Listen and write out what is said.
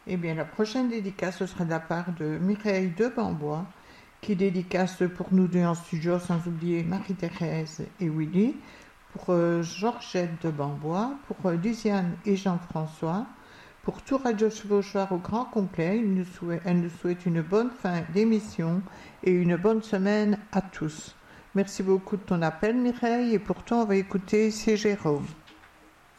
Eh bien, la prochaine dédicace, ce sera de la part de Mireille de Bambois, qui dédicace pour nous deux en studio, sans oublier Marie-Thérèse et Willy, pour Georgette de Bambois, pour Luciane et Jean-François, pour tout Radio Chevauchoir au grand complet. Elle nous souhaite une bonne fin d'émission et une bonne semaine à tous. Merci beaucoup de ton appel, Mireille, et pour toi, on va écouter C'est Jérôme.